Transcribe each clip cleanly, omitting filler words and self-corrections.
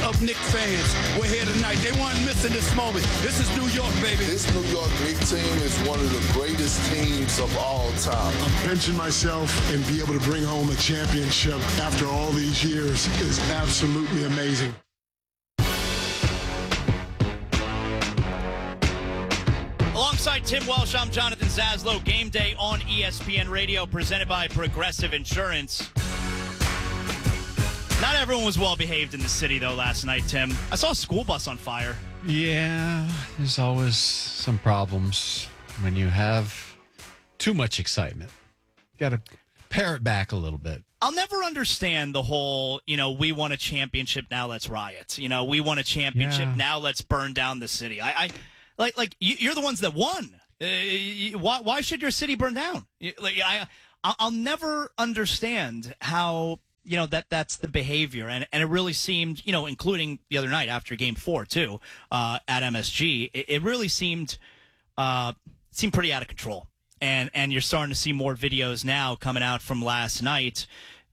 of Knicks fans were here tonight. They weren't missing this moment. This is New York, baby. This New York Knicks team is one of the greatest teams of all time. I'm pinching myself, and be able to bring home a championship after all these years is absolutely amazing. Alongside Tim Welsh, I'm Jonathan Zaslow. Game Day on ESPN Radio, presented by Progressive Insurance. Not everyone was well behaved in the city, though, last night, Tim. I saw a school bus on fire. Yeah, there's always some problems when you have too much excitement. You got to pare it back a little bit. I'll never understand the whole, we won a championship, now let's riot. We won a championship, now let's burn down the city. You're the ones that won. Why should your city burn down? I'll never understand how, that's the behavior. And it really seemed, including the other night after Game 4, too, at MSG, it really seemed pretty out of control. And you're starting to see more videos now coming out from last night,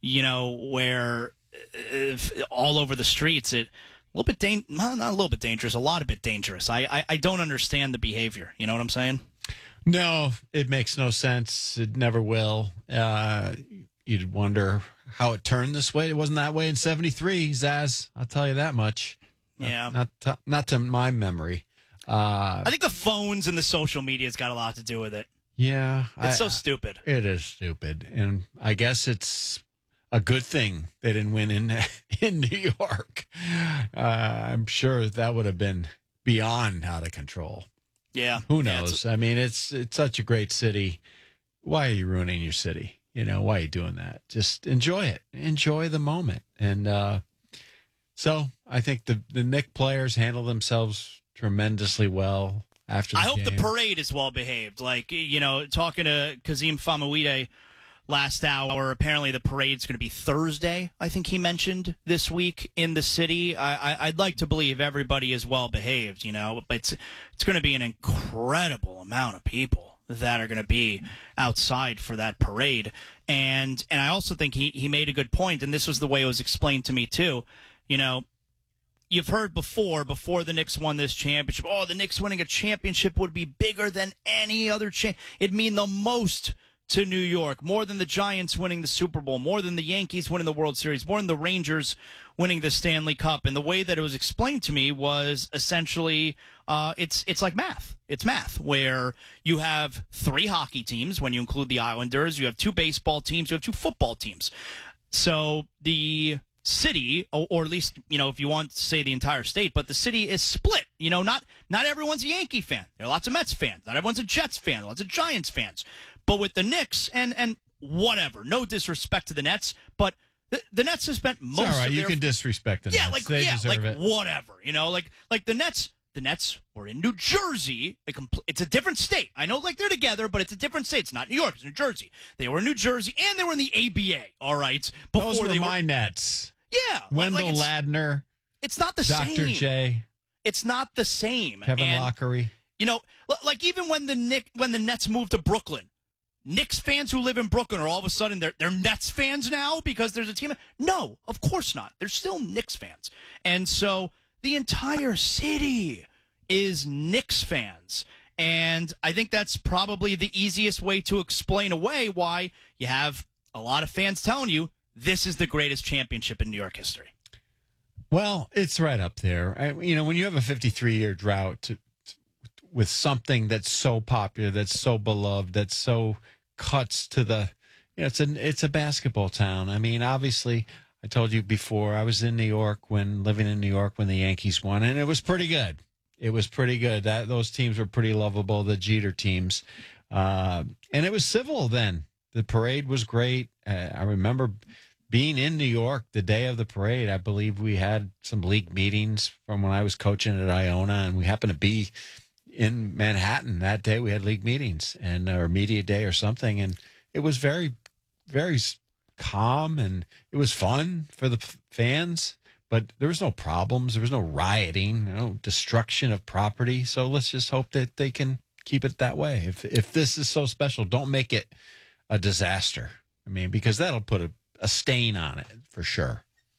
where all over the streets, not a little bit dangerous, a lot of bit dangerous. I don't understand the behavior. You know what I'm saying? No, it makes no sense. It never will. You'd wonder how it turned this way. It wasn't that way in '73, Zaz. I'll tell you that much. Yeah. Not to my memory. I think the phones and the social media's got a lot to do with it. Yeah. It's so stupid. It is stupid. And I guess it's a good thing they didn't win in New York. I'm sure that would have been beyond out of control. Yeah. Who knows? I mean, it's such a great city. Why are you ruining your city? Why are you doing that? Just enjoy it. Enjoy the moment. And so I think the Knicks players handle themselves tremendously well after the game. I hope the parade is well behaved. Talking to Kazim Famouide last hour, apparently the parade's going to be Thursday, I think he mentioned, this week in the city. I'd like to believe everybody is well behaved, but it's going to be an incredible amount of people that are going to be outside for that parade. And I also think he made a good point, and this was the way it was explained to me too. You've heard before the Knicks won this championship, the Knicks winning a championship would be bigger than any other it'd mean the most to New York, more than the Giants winning the Super Bowl, more than the Yankees winning the World Series, more than the Rangers winning the Stanley Cup. And the way that it was explained to me was essentially it's like math. It's math, where you have 3 hockey teams when you include the Islanders, you have 2 baseball teams, you have 2 football teams. So the city, or at least, if you want to say the entire state, but the city is split. Not everyone's a Yankee fan. There are lots of Mets fans. Not everyone's a Jets fan. Lots of Giants fans. But with the Knicks, and whatever, no disrespect to the Nets, but the Nets have spent most all right, of their... you can disrespect the Nets. They deserve it. Whatever, like the Nets were in New Jersey. It's a different state. I know, they're together, but it's a different state. It's not New York. It's New Jersey. They were in New Jersey, and they were in the ABA, all right? Those were my Nets. Yeah. Wendell Ladner. It's not the same. Dr. J. It's not the same. Kevin Lockery. Even when the Nets moved to Brooklyn, Knicks fans who live in Brooklyn are all of a sudden they're Nets fans now because there's a team. No, of course not. They're still Knicks fans. And so the entire city is Knicks fans. And I think that's probably the easiest way to explain away why you have a lot of fans telling you this is the greatest championship in New York history. Well, it's right up there. When you have a 53-year drought with something that's so popular, that's so beloved, that's so cuts to the, it's a basketball town. I mean, obviously, I told you before, I was living in New York when the Yankees won, and it was pretty good. It was pretty good. Those teams were pretty lovable, the Jeter teams. And it was civil then. The parade was great. I remember being in New York the day of the parade. I believe we had some league meetings from when I was coaching at Iona, and we happened to be in Manhattan that day. We had league meetings or media day or something, and it was very, very calm, and it was fun for the fans. But there was no problems. There was no rioting, no destruction of property. So let's just hope that they can keep it that way. If this is so special, don't make it a disaster. I mean, because that'll put a stain on it for sure.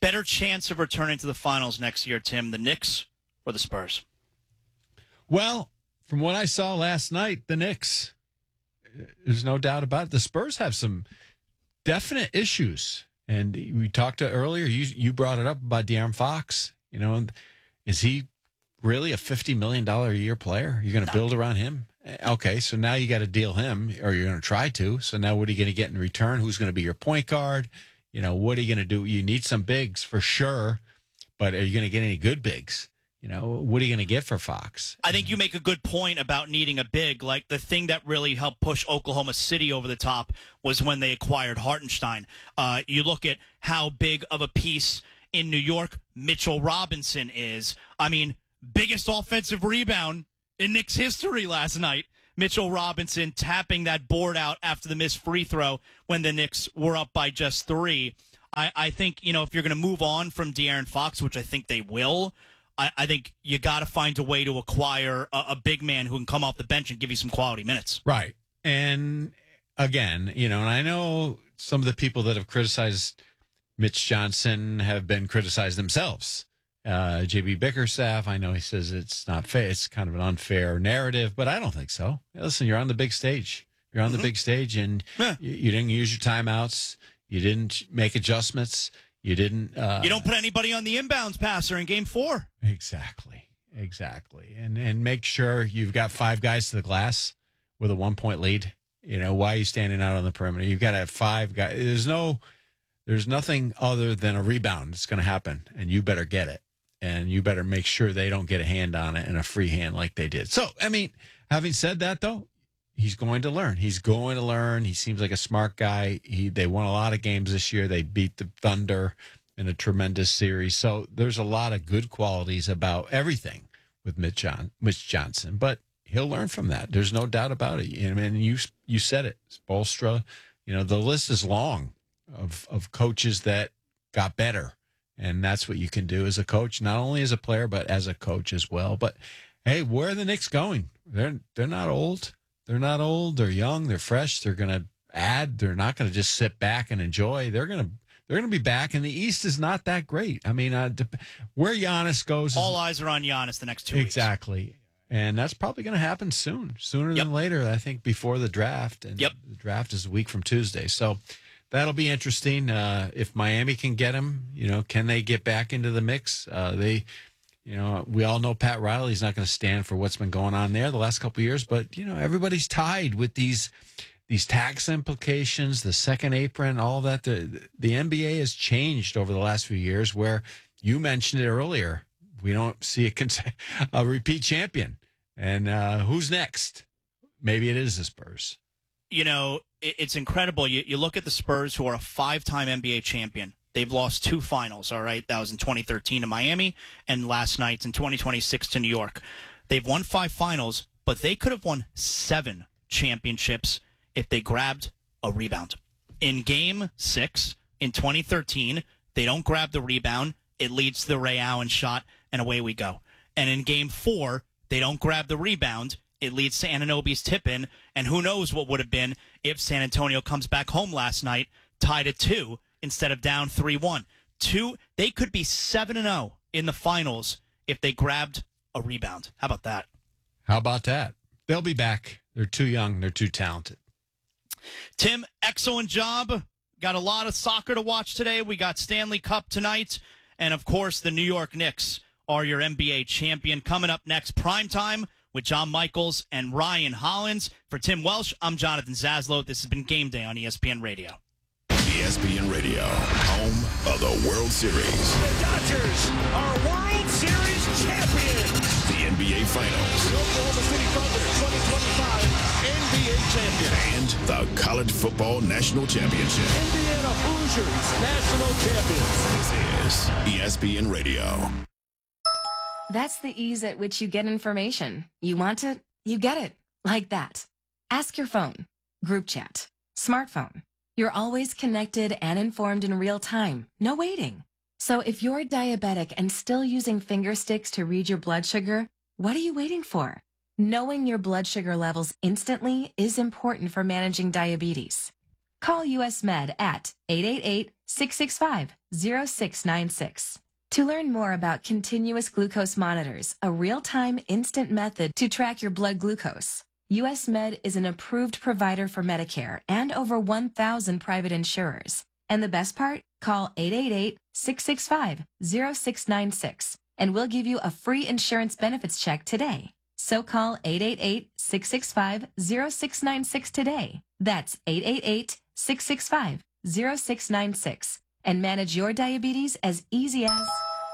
better chance of returning to the finals next year, Tim, the Knicks or the Spurs? Well, from what I saw last night, the Knicks. There's no doubt about it. The Spurs have some definite issues. And we talked to earlier, you brought it up about De'Aaron Fox. You know, is he really a $50 million a year player? You're going to build around him? Okay, so now you got to deal him, or you're going to try to. So now what are you going to get in return? Who's going to be your point guard? You know, what are you going to do? You need some bigs for sure, but are you going to get any good bigs? You know, what are you going to get for Fox? I think you make a good point about needing a big. Like, the thing that really helped push Oklahoma City over the top was when they acquired Hartenstein. You look at how big of a piece in New York Mitchell Robinson is. I mean, biggest offensive rebound in Knicks history last night. Mitchell Robinson tapping that board out after the missed free throw when the Knicks were up by just 3. I think, you know, if you're going to move on from De'Aaron Fox, which I think they will, I think you got to find a way to acquire a big man who can come off the bench and give you some quality minutes. Right. And again, you know, and I know some of the people that have criticized Mitch Johnson have been criticized themselves. JB Bickerstaff, I know he says it's not fair. It's kind of an unfair narrative, but I don't think so. Listen, you're on the big stage. You're on the big stage, and you didn't use your timeouts. You didn't make adjustments. You didn't. You don't put anybody on the inbounds passer in Game 4. Exactly. And make sure you've got 5 guys to the glass with a 1-point lead. You know, why are you standing out on the perimeter? You've got to have 5 guys. There's nothing other than a rebound that's going to happen, and you better get it. And you better make sure they don't get a hand on it and a free hand like they did. So, I mean, having said that, though, he's going to learn. He seems like a smart guy. They won a lot of games this year. They beat the Thunder in a tremendous series. So there's a lot of good qualities about everything with Mitch Johnson. But he'll learn from that. There's no doubt about it. I mean, you said it. Spoelstra, you know, the list is long of coaches that got better. And that's what you can do as a coach, not only as a player, but as a coach as well. But, hey, where are the Knicks going? They're not old. They're not old. They're young. They're fresh. They're going to add. They're not going to just sit back and enjoy. They're going to be back, and the East is not that great. I mean, where Giannis goes. All eyes are on Giannis the next 2 weeks. Exactly. And that's probably going to happen sooner than later, I think, before the draft. And the draft is a week from Tuesday. So that'll be interesting. If Miami can get him, you know, can they get back into the mix? You know, we all know Pat Riley's not going to stand for what's been going on there the last couple of years, but, you know, everybody's tied with these tax implications, the second apron, all that. The NBA has changed over the last few years, where you mentioned it earlier. We don't see a repeat champion. And who's next? Maybe it is the Spurs. You know, it's incredible. You look at the Spurs, who are a 5-time NBA champion. They've lost 2 finals, all right? That was in 2013 to Miami, and last night in 2026 to New York. They've won 5 finals, but they could have won 7 championships if they grabbed a rebound. In Game 6 in 2013, they don't grab the rebound. It leads to the Ray Allen shot, and away we go. And in Game 4, they don't grab the rebound. It leads to Anunoby's tip-in, and who knows what would have been if San Antonio comes back home last night, tied at 2 instead of down 3-1. They could be 7-0 in the finals if they grabbed a rebound. How about that? How about that? They'll be back. They're too young. They're too talented. Tim, excellent job. Got a lot of soccer to watch today. We got Stanley Cup tonight. And, of course, the New York Knicks are your NBA champion. Coming up next, primetime with John Michaels and Ryan Hollins. For Tim Welsh, I'm Jonathan Zaslow. This has been Game Day on ESPN Radio. ESPN Radio, home of the World Series. The Dodgers are World Series champions. The NBA Finals. The Oklahoma City Thunder 2025 NBA champion. And the College Football National Championship. Indiana Hoosiers national champions. This is ESPN Radio. That's the ease at which you get information. You want it, you get it. Like that. Ask your phone. Group chat. Smartphone. You're always connected and informed in real time. No waiting. So if you're diabetic and still using finger sticks to read your blood sugar, what are you waiting for? Knowing your blood sugar levels instantly is important for managing diabetes. Call US Med at 888-665-0009 0696. To learn more about continuous glucose monitors, a real-time instant method to track your blood glucose, US Med is an approved provider for Medicare and over 1,000 private insurers. And the best part? Call 888-665-0696 and we'll give you a free insurance benefits check today. So call 888-665-0696 today. That's 888-665-0696 and manage your diabetes as easy as...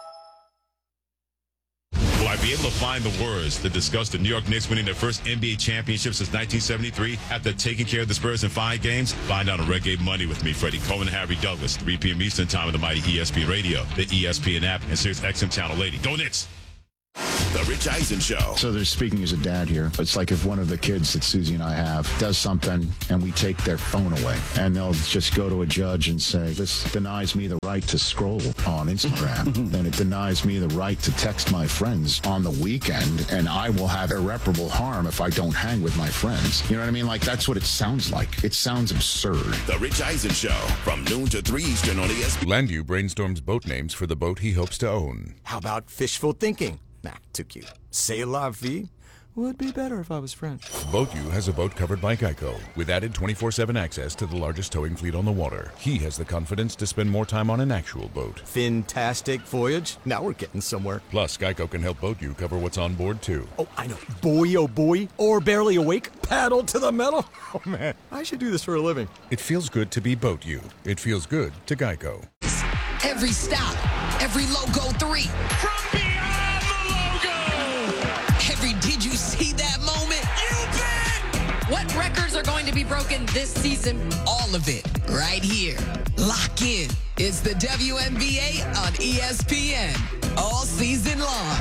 Will I be able to find the words to discuss the New York Knicks winning their first NBA championship since 1973 after taking care of the Spurs in 5 games? Find out on Reggae Monday with me, Freddie Coleman and Harry Douglas, 3 p.m. Eastern Time on the mighty ESPN Radio, the ESPN app, and Sirius XM Channel 80. Go Knicks! The Rich Eisen Show. So they're speaking as a dad here. It's like if one of the kids that Susie and I have does something and we take their phone away and they'll just go to a judge and say, this denies me the right to scroll on Instagram. Then it denies me the right to text my friends on the weekend, and I will have irreparable harm if I don't hang with my friends. You know what I mean? Like, that's what it sounds like. It sounds absurd. The Rich Eisen Show from noon to 3 Eastern on ESPN. Landu brainstorms boat names for the boat he hopes to own. How about fishful thinking? Nah, too cute. C'est la vie would be better if I was French. Boat U has a boat covered by Geico with added 24/7 access to the largest towing fleet on the water. He has the confidence to spend more time on an actual boat. Fantastic voyage. Now we're getting somewhere. Plus, Geico can help Boat U cover what's on board, too. Oh, I know. Boy, oh boy. Or barely awake. Paddle to the metal. Oh, man. I should do this for a living. It feels good to be Boat U. It feels good to Geico. Every stop. Every logo 3. From beyond the logo. Every did you see that moment? You bet. What records are going to be broken this season? All of it right here. Lock in. It's the WNBA on ESPN all season long.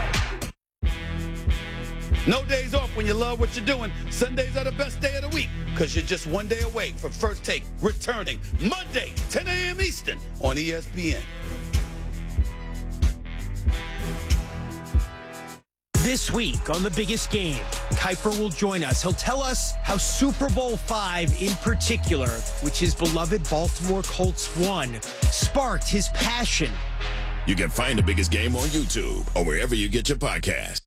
No days off when you love what you're doing. Sundays are the best day of the week because you're just one day away from First Take returning Monday, 10 a.m. Eastern on ESPN. This week on The Biggest Game, Kuiper will join us. He'll tell us how Super Bowl V in particular, which his beloved Baltimore Colts won, sparked his passion. You can find The Biggest Game on YouTube or wherever you get your podcast.